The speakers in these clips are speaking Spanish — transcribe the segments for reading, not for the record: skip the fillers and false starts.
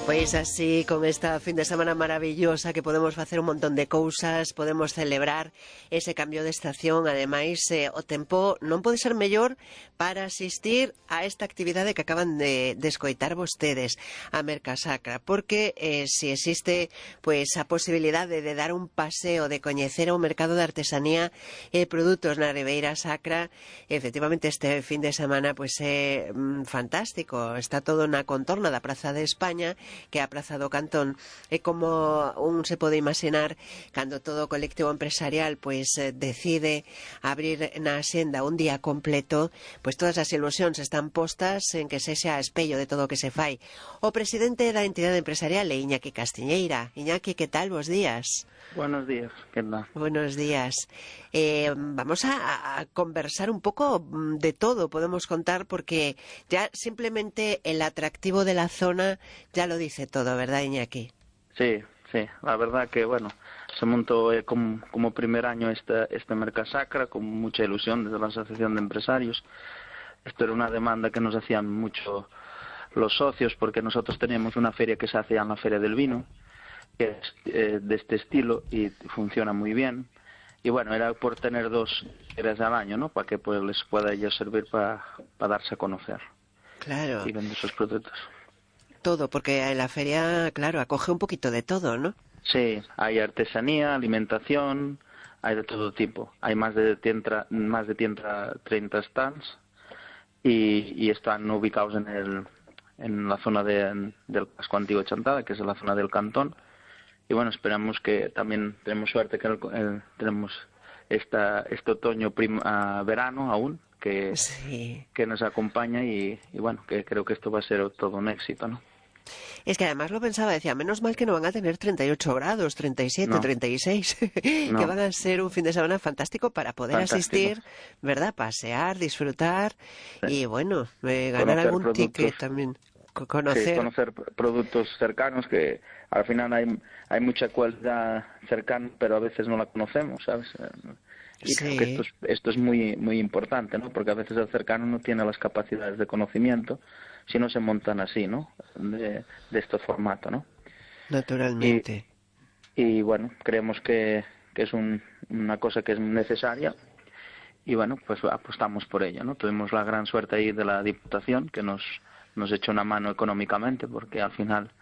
Pois así, con esta fin de semana maravillosa que podemos facer un montón de cousas, podemos celebrar ese cambio de estación, ademais o tempo non pode ser mellor para asistir a esta actividade que acaban de escoitar vostedes, a Mercasacra, porque si existe pois a posibilidade de dar un paseo, de coñecer o mercado de artesanía e produtos na Ribeira Sacra, efectivamente este fin de semana pois é fantástico, está todo na contorna da Praza de España, que é a Praza do Cantón, e como un se pode imaginar cando todo o colectivo empresarial pois decide abrir na axenda un día completo, pois todas as ilusións están postas en que sexa espello de todo o que se fai. O presidente da entidade empresarial é Iñaki Castiñeira. Iñaki, que tal? Bos días. Buenos días, ¿qué tal? Buenos días. Vamos a conversar un poco de todo, podemos contar, porque ya simplemente el atractivo de la zona ya lo dice todo, ¿verdad, Iñaki? Sí, la verdad que, bueno, se montó como primer año este Mercasacra con mucha ilusión desde la Asociación de Empresarios. Esto era una demanda que nos hacían mucho los socios, porque nosotros teníamos una feria que se hace ya en la Feria del Vino, que es de este estilo y funciona muy bien. Y bueno, era por tener 2 ferias al año, ¿no? Para que pues les pueda ya servir para darse a conocer. Claro. Y vender sus productos. Todo, porque la feria, claro, acoge un poquito de todo, ¿no? Sí, hay artesanía, alimentación, hay de todo tipo. Hay más de 30 stands y están ubicados en la zona del casco antiguo de Chantada, que es la zona del Cantón. Y bueno, esperamos que también tenemos suerte que tenemos este otoño verano aún que nos acompaña y bueno, que creo que esto va a ser todo un éxito, ¿no? Es que además lo pensaba, decía, menos mal que no van a tener 38 grados, 37, no. 36, no. Que van a ser un fin de semana fantástico para poder asistir, ¿verdad? Pasear, disfrutar y bueno, ganar algún ticket también. Conocer productos cercanos, que al final hay mucha cualidad cercana, pero a veces no la conocemos, ¿sabes? Y creo que esto es muy muy importante, ¿no? Porque a veces el cercano no tiene las capacidades de conocimiento si no se montan así, ¿no? De este formato, ¿no? Naturalmente. Y bueno, creemos que es una cosa que es necesaria y bueno, pues apostamos por ello, ¿no? Tuvimos la gran suerte ahí de la Diputación, que nos echó una mano económicamente, porque al final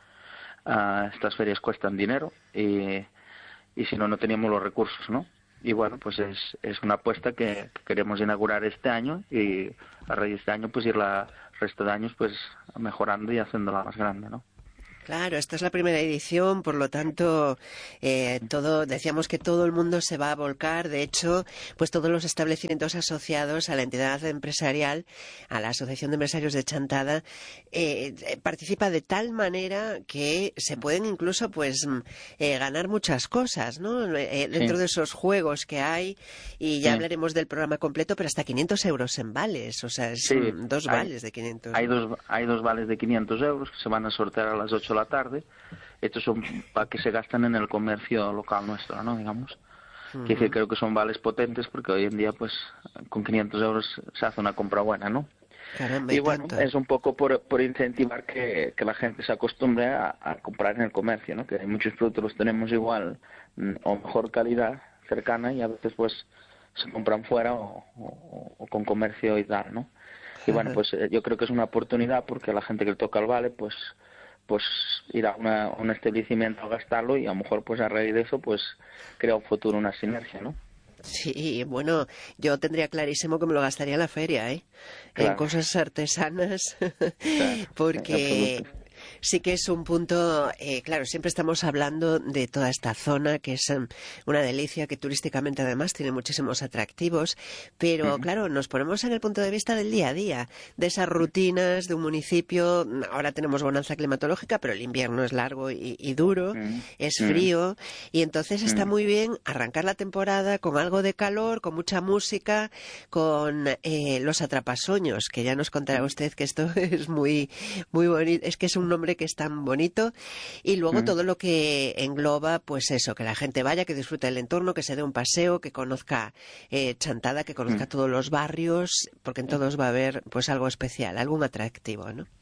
estas ferias cuestan dinero y si no teníamos los recursos, ¿no? Y bueno, pues es una apuesta que queremos inaugurar este año y a raíz de este año pues ir el resto de años pues mejorando y haciéndola más grande, ¿no? Claro, esta es la primera edición, por lo tanto, decíamos que todo el mundo se va a volcar. De hecho, pues todos los establecimientos asociados a la entidad empresarial, a la Asociación de Empresarios de Chantada, participa de tal manera que se pueden incluso, pues, ganar muchas cosas, ¿no? Dentro de esos juegos que hay, y ya hablaremos del programa completo, pero hasta 500 euros en vales, o sea, son 2 vales de 500. Hay dos vales de 500 euros que se van a sortear a las 8 de la tarde. Estos son para que se gastan en el comercio local nuestro, ¿no? Digamos. Que creo que son vales potentes, porque hoy en día, pues, con 500 euros se hace una compra buena, ¿no? Caramba, y bueno, es un poco por incentivar que la gente se acostumbre a comprar en el comercio, ¿no? Que hay muchos productos los tenemos igual o mejor calidad cercana y a veces pues se compran fuera o con comercio y tal, ¿no? Y bueno, pues yo creo que es una oportunidad, porque a la gente que le toca el vale pues ir a un establecimiento a gastarlo y a lo mejor pues a raíz de eso pues crea un futuro, una sinergia, ¿no? Sí, bueno, yo tendría clarísimo que me lo gastaría en la feria, Claro. En cosas artesanas, claro, porque sí que es un punto, claro, siempre estamos hablando de toda esta zona, que es una delicia, que turísticamente además tiene muchísimos atractivos, pero claro, nos ponemos en el punto de vista del día a día, de esas rutinas de un municipio. Ahora tenemos bonanza climatológica, pero el invierno es largo y duro, es frío, y entonces está muy bien arrancar la temporada con algo de calor, con mucha música, con los atrapasueños, que ya nos contará usted que esto es muy, muy bonito, es que es un nombre que es tan bonito, y luego todo lo que engloba, pues eso, que la gente vaya, que disfrute del entorno, que se dé un paseo, que conozca Chantada, que conozca todos los barrios, porque en todos va a haber pues algo especial, algún atractivo, ¿no?